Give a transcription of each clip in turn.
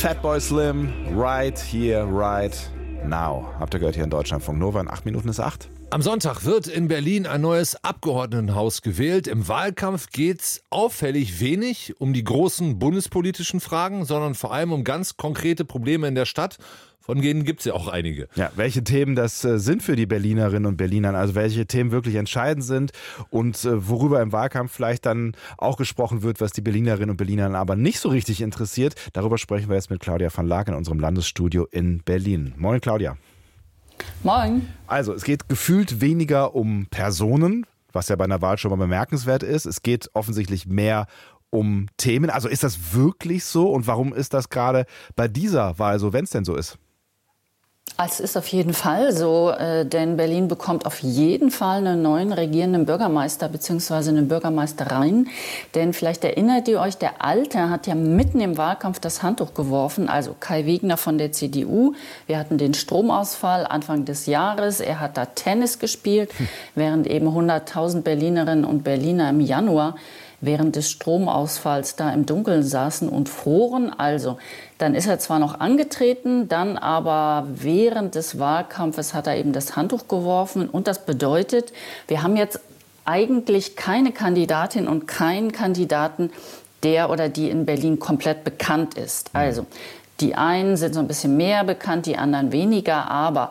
Fatboy Slim, right here, right now. Habt ihr gehört hier in Deutschlandfunk Nova, in 8 Minuten ist 8. Am Sonntag wird in Berlin ein neues Abgeordnetenhaus gewählt. Im Wahlkampf geht's auffällig wenig um die großen bundespolitischen Fragen, sondern vor allem um ganz konkrete Probleme in der Stadt. Von denen gibt's ja auch einige. Ja, welche Themen das sind für die Berlinerinnen und Berliner, also welche Themen wirklich entscheidend sind und worüber im Wahlkampf vielleicht dann auch gesprochen wird, was die Berlinerinnen und Berliner aber nicht so richtig interessiert. Darüber sprechen wir jetzt mit Claudia van Laak in unserem Landesstudio in Berlin. Moin Claudia. Moin. Also es geht gefühlt weniger um Personen, was ja bei einer Wahl schon mal bemerkenswert ist. Es geht offensichtlich mehr um Themen. Also ist das wirklich so und warum ist das gerade bei dieser Wahl so, wenn es denn so ist? Es ist auf jeden Fall so, denn Berlin bekommt auf jeden Fall einen neuen regierenden Bürgermeister bzw. eine Bürgermeisterin. Denn vielleicht erinnert ihr euch, der Alte hat ja mitten im Wahlkampf das Handtuch geworfen, also Kai Wegner von der CDU. Wir hatten den Stromausfall Anfang des Jahres. Er hat da Tennis gespielt, während eben 100.000 Berlinerinnen und Berliner im Januar während des Stromausfalls da im Dunkeln saßen und froren. Also, dann ist er zwar noch angetreten, dann aber während des Wahlkampfes hat er eben das Handtuch geworfen. Und das bedeutet, wir haben jetzt eigentlich keine Kandidatin und keinen Kandidaten, der oder die in Berlin komplett bekannt ist. Also, die einen sind so ein bisschen mehr bekannt, die anderen weniger, aber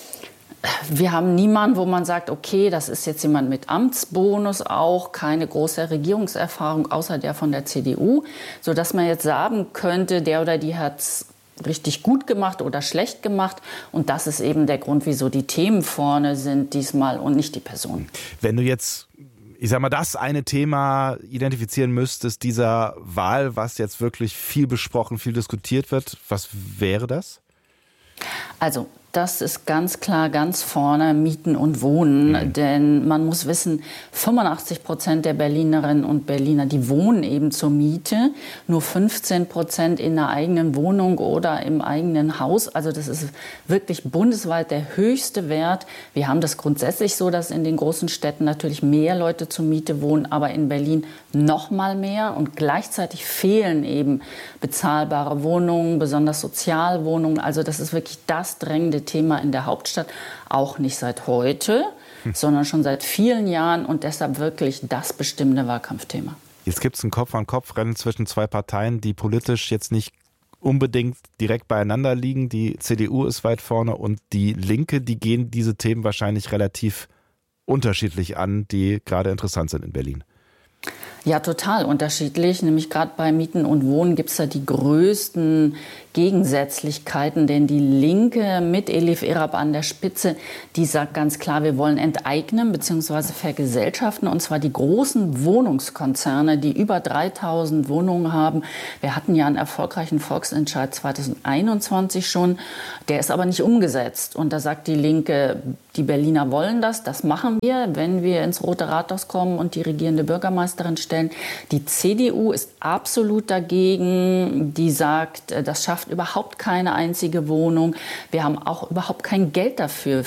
wir haben niemanden, wo man sagt, okay, das ist jetzt jemand mit Amtsbonus auch, keine große Regierungserfahrung, außer der von der CDU, sodass man jetzt sagen könnte, der oder die hat es richtig gut gemacht oder schlecht gemacht. Und das ist eben der Grund, wieso die Themen vorne sind diesmal und nicht die Person. Wenn du jetzt, ich sag mal, das eine Thema identifizieren müsstest, dieser Wahl, was jetzt wirklich viel besprochen, viel diskutiert wird, was wäre das? Also, das ist ganz klar ganz vorne Mieten und Wohnen, denn man muss wissen, 85% der Berlinerinnen und Berliner, die wohnen eben zur Miete, nur 15% in einer eigenen Wohnung oder im eigenen Haus. Also das ist wirklich bundesweit der höchste Wert. Wir haben das grundsätzlich so, dass in den großen Städten natürlich mehr Leute zur Miete wohnen, aber in Berlin noch mal mehr und gleichzeitig fehlen eben bezahlbare Wohnungen, besonders Sozialwohnungen. Also das ist wirklich das drängende Thema in der Hauptstadt, auch nicht seit heute, sondern schon seit vielen Jahren und deshalb wirklich das bestimmende Wahlkampfthema. Jetzt gibt es ein Kopf-an-Kopf-Rennen zwischen zwei Parteien, die politisch jetzt nicht unbedingt direkt beieinander liegen. Die CDU ist weit vorne und die Linke, die gehen diese Themen wahrscheinlich relativ unterschiedlich an, die gerade interessant sind in Berlin. Ja, total unterschiedlich. Nämlich gerade bei Mieten und Wohnen gibt es da die größten Gegensätzlichkeiten. Denn die Linke mit Elif Erab an der Spitze, die sagt ganz klar, wir wollen enteignen bzw. vergesellschaften. Und zwar die großen Wohnungskonzerne, die über 3.000 Wohnungen haben. Wir hatten ja einen erfolgreichen Volksentscheid 2021 schon. Der ist aber nicht umgesetzt. Und da sagt die Linke, die Berliner wollen das machen wir, wenn wir ins Rote Rathaus kommen und die regierende Bürgermeisterin stellen. Die CDU ist absolut dagegen. Die sagt, das schafft überhaupt keine einzige Wohnung. Wir haben auch überhaupt kein Geld dafür,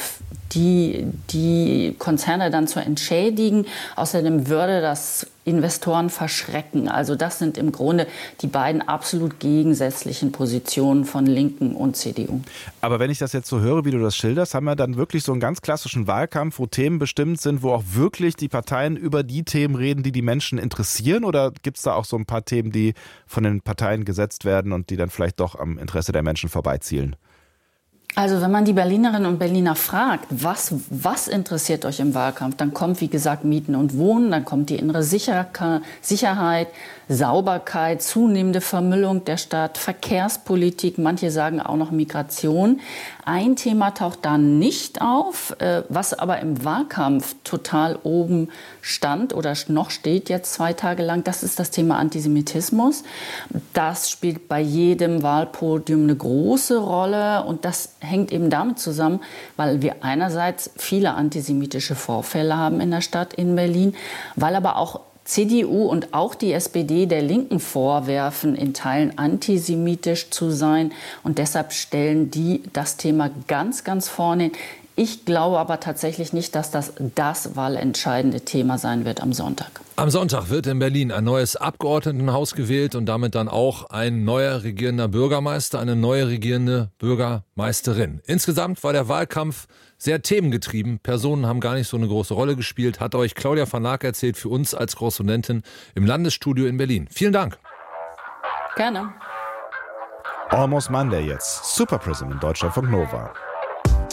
die Konzerne dann zu entschädigen. Außerdem würde das Investoren verschrecken. Also das sind im Grunde die beiden absolut gegensätzlichen Positionen von Linken und CDU. Aber wenn ich das jetzt so höre, wie du das schilderst, haben wir dann wirklich so einen ganz klassischen Wahlkampf, wo Themen bestimmt sind, wo auch wirklich die Parteien über die Themen reden, die die Menschen interessieren? Oder gibt es da auch so ein paar Themen, die von den Parteien gesetzt werden und die dann vielleicht doch am Interesse der Menschen vorbeizielen? Also wenn man die Berlinerinnen und Berliner fragt, was interessiert euch im Wahlkampf, dann kommt, wie gesagt, Mieten und Wohnen, dann kommt die innere Sicherheit, Sauberkeit, zunehmende Vermüllung der Stadt, Verkehrspolitik, manche sagen auch noch Migration. Ein Thema taucht da nicht auf, was aber im Wahlkampf total oben stand oder noch steht jetzt 2 Tage lang, das ist das Thema Antisemitismus. Das spielt bei jedem Wahlpodium eine große Rolle und das hängt eben damit zusammen, weil wir einerseits viele antisemitische Vorfälle haben in der Stadt in Berlin, weil aber auch CDU und auch die SPD der Linken vorwerfen, in Teilen antisemitisch zu sein. Und deshalb stellen die das Thema ganz, ganz vorne Ich glaube aber tatsächlich nicht, dass das wahlentscheidende Thema sein wird am Sonntag. Am Sonntag wird in Berlin ein neues Abgeordnetenhaus gewählt und damit dann auch ein neuer regierender Bürgermeister, eine neue regierende Bürgermeisterin. Insgesamt war der Wahlkampf sehr themengetrieben. Personen haben gar nicht so eine große Rolle gespielt. Hat euch Claudia van Laak erzählt, für uns als Korrespondentin im Landesstudio in Berlin. Vielen Dank. Gerne. Almost Monday jetzt. Super Prism in Deutschlandfunk Nova.